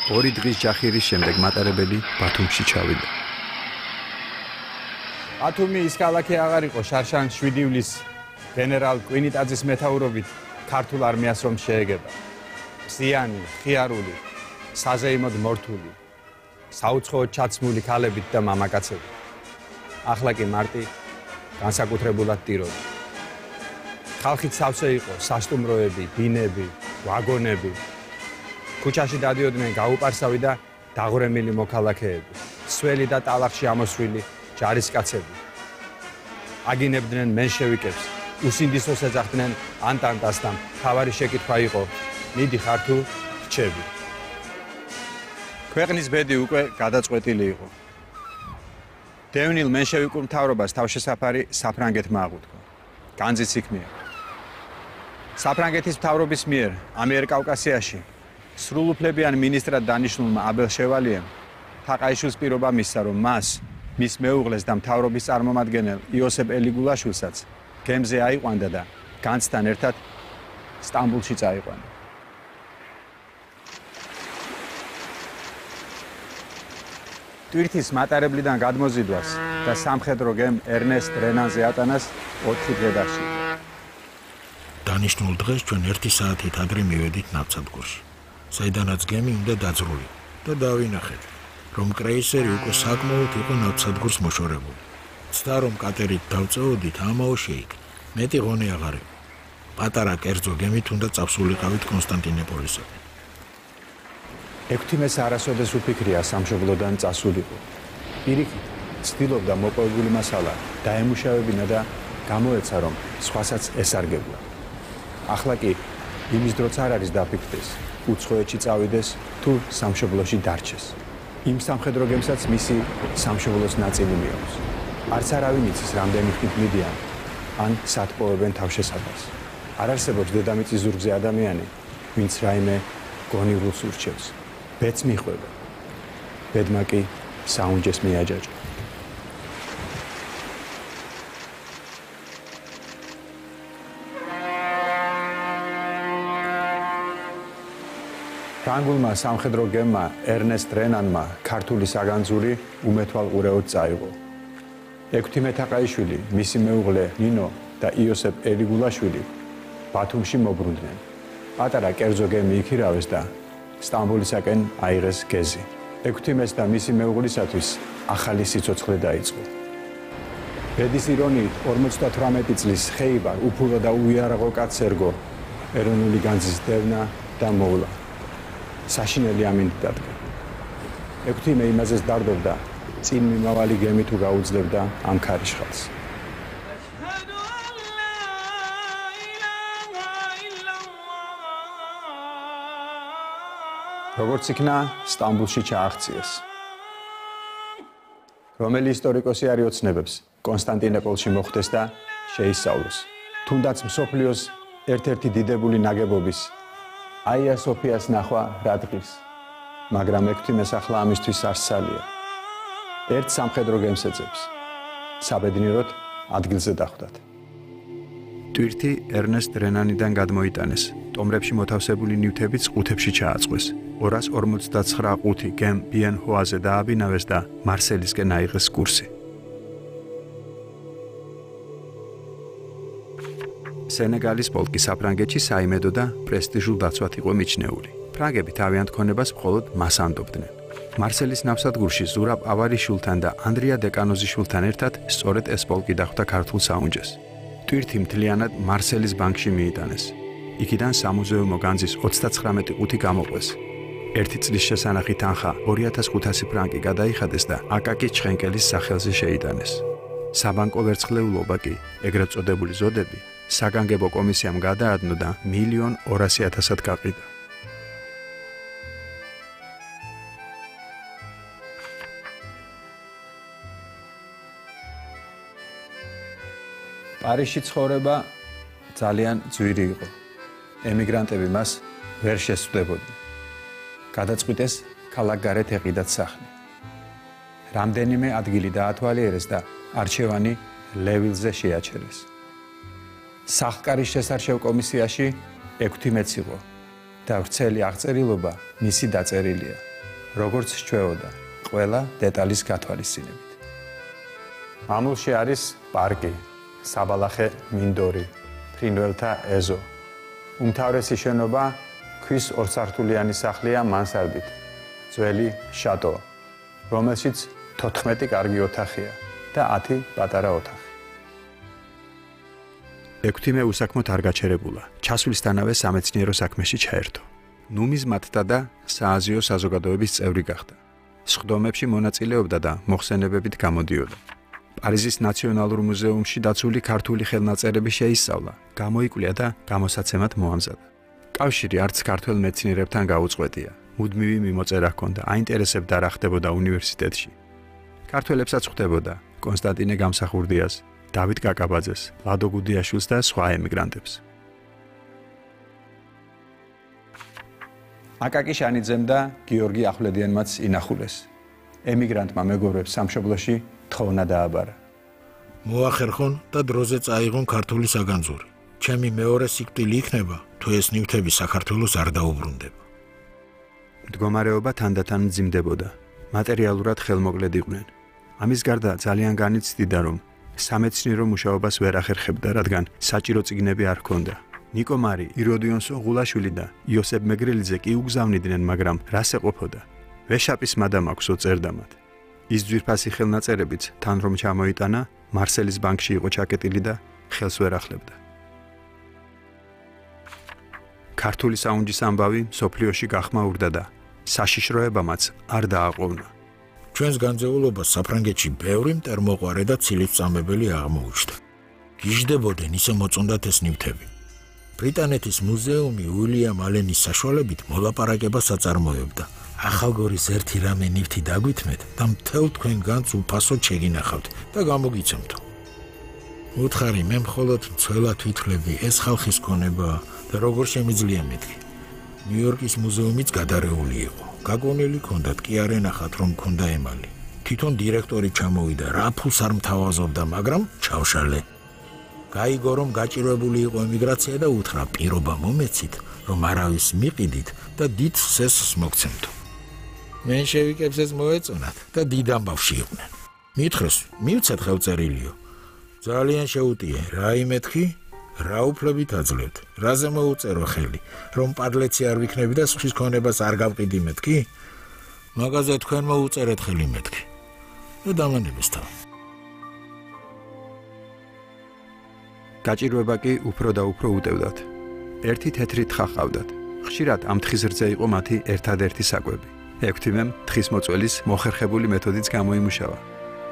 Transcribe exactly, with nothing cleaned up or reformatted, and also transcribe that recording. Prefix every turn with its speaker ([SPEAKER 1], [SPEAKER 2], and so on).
[SPEAKER 1] ორი დღის ჯახირის შემდეგ მატარებელი ბათუმში ჩავიდა.
[SPEAKER 2] ბათუმი ის ქალაქი აღარ იყო შარშან შვიდი ივლისს გენერალ კვინიტაძის მეთაურობით ქართულ არმიას რომ შეეგება. მზიანი, ხიარული, საზეიმოდ მორთული, საუცხოოდ ჩაცმული ქალებით და მამაკაცებით. ახლა კი მარტი განსაკუთრებულად ტიროდა. ხალხით სავსე იყო სასტუმროები, ბინები, ვაგონები. ქუჩაში დადიოდნენ გაუპარსავი და დაღვრემილი მოქალაქეები, სველი და ტალახში ამოსვლილი ჯარისკაცები. აგინებდნენ მენშევიკებს, უსინდისოს ეძახდნენ ანტანტას და მთავარი შეკითხვა იყო: მიდი ხარ თუ რჩები? ქვეყნის ბედი უკვე გადაწყვეტილი იყო. დევნილ მენშევიკურ მთავრობას თავშესაფარი საფრანგეთმა აღუთქვა. განძიც იქ მიიღო. საფრანგეთის მთავრობის მიერ ამიერკავკასიაში სრულუფლებიან მინისტრად დანიშნულმა აბელ შევალიემ თაყაიშვილს პირობა მისცა, რომ მას, მის მეუღლეს და მთავრობის წარმომადგენელ იოსებ ელიგულაშვილსაც გემზე აიყვანდა და განძთან ერთად სტამბულში წაიყვანა. ტვირთის მატარებლიდან გადმოზიდვას და სამხედრო გემ ერნესტ რენანზე ატანას ოთხი დღე დასჭირდა.
[SPEAKER 3] დანიშნულ დღეს ჩვენ ერთი საათით ადრე მივედით ნავსადგურში, საიდანაც გემი უნდა დაძრული და დავინახეთ, რომ კრეისერი უკვე საკმაოდ იყო ნავსადგურს მოშორებული. ცდა რომ კატერით დავწეოდით, ამაო შეიქ, მეტი ღონე აღარ იყო. პატარა კერძო გემით უნდა წავსულიყავით კონსტანტინოპოლისაკენ.
[SPEAKER 2] ექვთიმეს არასოდეს უფიქრია სამშობლოდან წასულიყო. პირიქით, ცდილობდა მოპოვებული მასალა დაემუშავებინა და გამოეცა, რომ სხვასაც ესარგებლა. ახლა კი იმის დროც არ არის დაფიქრდეს, უცხოეთში წავიდეს თუ სამშობლოში დარჩეს. იმ სამხედრო გემსაც მისი სამშობლოს ნაწილი მიაქვს. არც არავინ იცის, რამდენი ხნით მიდიან ან სად პოვებენ თავშესაფარს. არ არსებობს დედამიწის ზურგზე ადამიანი, ვინც რაიმე გონივრულს ურჩევს. ბედს მიხვდება. ბედმა კი საუნჯეს მიაჯაჭა. ფრანგულმა სამხედრო გემმა ერნესტ რენანმა ქართული საგანძური უმეთვალყურეოდ წაიღო. ექვთიმე თაყაიშვილი, მისი მეუღლე ნინო და იოსებ ელიგულაშვილი ბათუმში მობრუნდნენ. პატარა კერძო გემი იქირავეს და სტამბოლისაკენ აიღეს გეზი. ექვთიმეს და მისი მეუღლისათვის ახალი სიცოცხლე დაიწყო. ბედის ირონიით ორმოცდათვრამეტი წლის ხეიბარ უფურო და უიარაღო კაცს ერგო ეროვნული განძის დევნა და მოვლა. საშინელი ამინდ დადგა. ექვთიმე იმაზეც დარდობდა, წინ მიმავალი გემი თუ გაუძლებდა ამ ქარიშხალს. როგორც იქნა სტამბულში ჩააღწიეს. რომელი ისტორიკოსი არ იოცნებებს კონსტანტინოპოლში მოხდეს და შეისწავლოს. თუნდაც მსოფლიოს ერთ-ერთი დიდებული ნაგებობის აია სოფიას ნახვა რა დღის, მაგრამ ექვთიმეს ახლა ამისთვის არ სცალია. ერთ სამხედრო გემს ეძებს. საბედნიეროდ ადგილზე დახვდათ. ტვირთი ერნესტ რენანიდან გადმოიტანეს. ტომრებში მოთავსებული ნივთებიც ყუთებში ჩააწყვეს. ორას ორმოცდაცხრა ყუთი გემ ბიენჰოაზე დააბინავეს და მარსელისკენ აიღეს კურსი. სენეგალის პოლკი საფრანგეთში საიმედო და პრესტიჟულ დაცვად იყო მიჩნეული. ფრანგები თავიანთ ქონებას მხოლოდ მას ანდობდნენ. მარსელის ნავსადგურში ზურაბ ავარიშვილთან და ანდრია დეკანოზიშვილთან ერთად სწორედ ეს პოლკი დახვდა ქართულ საუნჯეს. ტვირთი მთლიანად მარსელის ბანკში მიიტანეს. იქიდან სამუზეუმო განძის ოცდაცხრამეტი ყუთი გამოყვეს. ერთი წლის შესანახი თანხა ორი ათას ხუთასი ფრანკი გადაიხადეს და აკაკი ჩხენკელის სახელზე შეიტანეს. საბანკო ვერცხლეულობა კი, ეგრეთ წოდებული ზოდები, საგანგებო კომისიამ გადაადნო და მილიონ ორასი ათასად გაყიდა. პარიზში ცხოვრება ძალიან ძვირი იყო. ემიგრანტები მას ვერ შესწვდებოდნენ. გადაწყვიტეს ქალაქგარეთ ეყიდათ სახლი. რამდენიმე ადგილი დაათვალიერეს და არჩევანი ლევილზე შეაჩერეს. სახლკარის შესარჩევ კომისიაში ექვთიმეც იყო და ვრცელი აღწერილობა მისი დაწერილია. როგორც სჩვეოდა, ყველა დეტალის გათვალისწინებით. მამულში არის პარკი, საბალახე მინდორი, ფრინველთა ეზო. უმთავრესი შენობა ქვის ორსართულიანი სახლია მანსარდით, ძველი შატო, რომელშიც თოთხმეტი კარგი ოთახია და ათი პატარა ოთახი. ექვთიმე უსაქმოდ არ გაჩერებულა, ჩასვლისთანავე სამეცნიერო საქმეში ჩაერთო. ნუმიზმატთა და სააზიო საზოგადოების წევრი გახდა. სხდომებში მონაწილეობდა და მოხსენებებით გამოდიოდა. პარიზის ნაციონალურ მუზეუმში დაცული ქართული ხელნაწერები შეისწავლა, გამოიკვლია და გამოსაცემად მოამზადა. კავშირი არც ქართველ მეცნიერებთან გაუწყვეტია. მუდმივი მიმოწერა ჰქონდა, აინტერესებდა რა ხდებოდა უნივერსიტეტში. ქართველებსაც ხვდებოდა კონსტანტინე გამსახურდიას, დავით კაკაბაძეს, ლადო გუდიაშვილს და სხვა ემიგრანტებს. აკაკი შანიძემ და გიორგი ახვლედიანმაც ინახულეს. ემიგრანტმა მეგობრებს სამშობლოში თხოვნა დააბარა.
[SPEAKER 3] მოახერხონ და დროზე წაიღონ ქართული საგანძური. ჩემი მეორე სიკვდილი იქნება, თუ ეს ნივთები საქართველოს არ დაუბრუნდება.
[SPEAKER 2] მდგომარეობა თანდათან მძიმდებოდა. მატერიალურად ხელმოკლედ იყვნენ. ამის გარდა ძალიან განიცდიდა, რომ სამეცნიერო მუშაობას ვერ ახერხებდა, რადგან საჭირო წიგნები არ ჰქონდა. ნიკო მარი, იროდიონსო ღულაშვილი და იოსებ მეგრელიძე კი უგზავნიდნენ, მაგრამ რას ეყოფოდა? ვეშაპის მადამ აქვსო წერდა მათ. ის ძვირფასი ხელნაწერებიც თან რომ ჩამოიტანა, მარსელის ბანკში იყო ჩაკეტილი და ხელს ვერ ახლებდა. ქართული საუნჯის ამბავი სოფლიოში გახმაურდა და საშიშროებამაც არ დააყოვნა.
[SPEAKER 3] ჩვენს განძეულობას საფრანგეთში ბევრი მტერმოყვარე და ცილისწამებელი აღმოუჩნდა. გიждდებოდნენ ისე მოწონდათ ეს ნივთები. ბრიტანეთის მუზეუმი უილიამ ალენის საშუალებით მოლაპარაკებას აწარმოებდა. ახალგორის ერთი რამე ნივთი დაგვითმეთ და მთელ თქვენ განს უფასოდ შეგინახავთ და გამოგიცემთო. უთხარი, მე მხოლოდ მცველად ვითვლები, ეს ხალხის ქონება და როგორ შემიძლია მეთქი. ნიუ-იორკის მუზეუმიც გადარეული იყო. გაგონილი ჰქონდათ, კი არ ენახათ, რომ ჰქონდა ემალი. თვითონ დირექტორი ჩამოვიდა, რა ფულს არ მთავაზობდა, მაგრამ ჩავშალე. გაიგო, რომ გაჭირვებული იყო ემიგრაცია და უთხრა, პირობა მომეცით, რომ არავის მიყიდით და დიდ სესს მოგცემთო. მენშევიკებს ეს მოეწონათ და დიდ ამბავში იყვნენ. მითხრეს, მივცეთ ხელწერილიო. ძალიან შეუტიე, რა იმეთქი? რა უფლებით აძლევთ? რაზე მოუწერო ხელი? რომ პარლეცი არ ვიქნები და სხვის ქონებას არ გავყიდი მეთქი? მაგაზე თქვენ მოუწერეთ ხელი მეთქი. და დამანებეს თავი.
[SPEAKER 2] გაჭირვება კი უფრო და უფრო უტევდათ. ერთი თეთრი თხა ჰყავდათ. ხშირად ამ თხის რძე იყო მათი ერთადერთი საკვები. ექვთიმემ თხის მოწველის მოხერხებული მეთოდიც გამოიმუშავა.